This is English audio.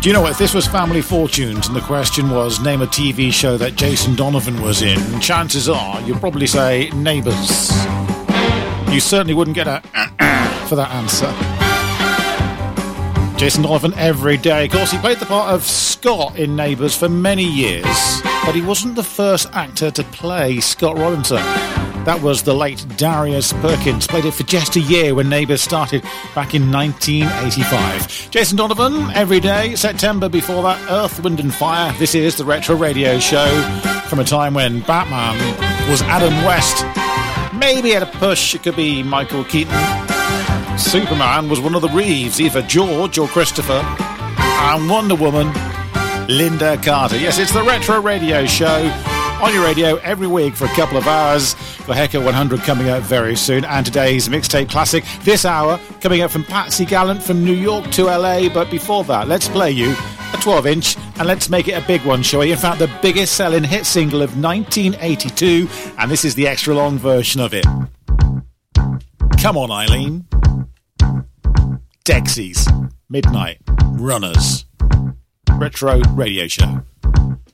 Do you know what? If this was Family Fortunes and the question was name a TV show that Jason Donovan was in, chances are you'll probably say Neighbours. You certainly wouldn't get a for that answer. Jason Donovan every day. Of course, he played the part of Scott in Neighbours for many years, but he wasn't the first actor to play Scott Robinson. That was the late Darius Perkins. Played it for just a year when Neighbours started back in 1985. Jason Donovan, every day. September before that, Earth, Wind and Fire. This is the Retro Radio Show from a time when Batman was Adam West. Maybe at a push, it could be Michael Keaton. Superman was one of the Reeves, either George or Christopher. And Wonder Woman, Linda Carter. Yes, it's the Retro Radio Show on your radio every week for a couple of hours. The Hecker 100 coming up very soon, and today's mixtape classic this hour coming up from Patsy Gallant from New York to LA. But before that, let's play you a 12-inch and let's make it a big one, shall we? In fact, the biggest selling hit single of 1982, and this is the extra long version of it. Come on, Eileen. Dexys, Midnight Runners, Retro Radio Show.